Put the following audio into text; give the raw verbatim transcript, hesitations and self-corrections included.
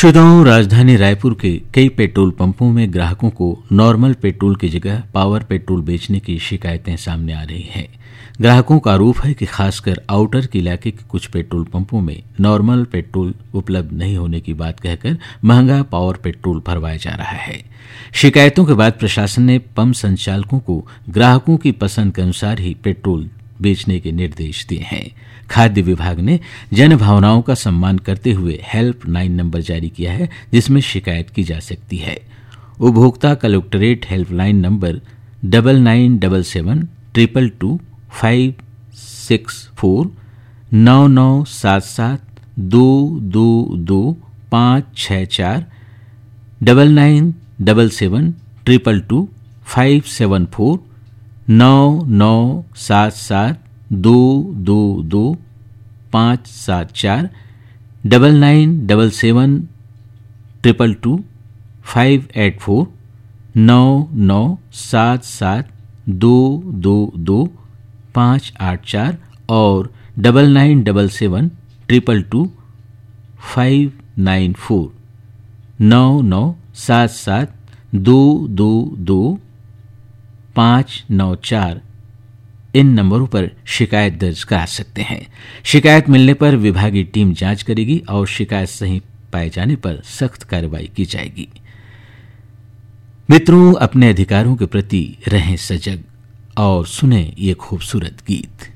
श्रोताओं, राजधानी रायपुर के कई पेट्रोल पंपों में ग्राहकों को नॉर्मल पेट्रोल की जगह पावर पेट्रोल बेचने की शिकायतें सामने आ रही हैं। ग्राहकों का आरोप है कि खासकर आउटर के इलाके के कुछ पेट्रोल पंपों में नॉर्मल पेट्रोल उपलब्ध नहीं होने की बात कहकर महंगा पावर पेट्रोल भरवाया जा रहा है। शिकायतों के बाद प्रशासन ने पंप संचालकों को ग्राहकों की पसंद के अनुसार ही पेट्रोल बेचने के निर्देश दिए हैं। खाद्य विभाग ने जन भावनाओं का सम्मान करते हुए हेल्प लाइन नंबर जारी किया है, जिसमें शिकायत की जा सकती है। उपभोक्ता collectorate helpline number double nine double seven triple two five six four नौ नौ सात सात दो दो दो पाँच छः चार double nine double seven triple two five seven four नौ नौ सात सात दो दो दो पाँच सात चार double nine double seven triple two five eight four नौ नौ सात सात दो दो दो पाँच आठ चार और double nine double seven triple two five nine four नौ नौ सात सात दो दो दो पाँच नौ चार इन नंबरों पर शिकायत दर्ज करा सकते हैं। शिकायत मिलने पर विभागीय टीम जांच करेगी और शिकायत सही पाए जाने पर सख्त कार्रवाई की जाएगी। मित्रों, अपने अधिकारों के प्रति रहें सजग और सुने ये खूबसूरत गीत।